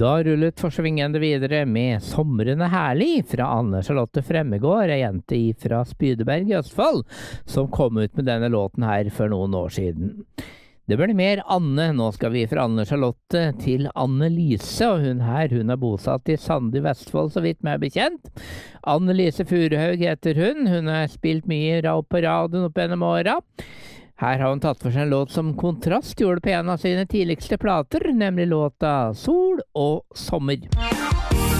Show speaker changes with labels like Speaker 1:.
Speaker 1: Da rullet forsvingende videre med Sommeren er herlig fra Anne Charlotte Fremmegård, ei jente fra Spydeberg i Østfold, som kom ut med denne låten her for noen år siden. Det blir mer Anne. Nå skal vi fra Anne Charlotte til Anne Lise, og hun er bosatt i Sande i Vestfold, så vidt meg bekjent. Anne Lise Furuhaug heter hun. Hun har spilt mye på radioen opp gjennom åra. Her har hun tatt for seg en låt som Kontrast gjorde på en av sine tidligste plater, nemlig låta Sol og sommer.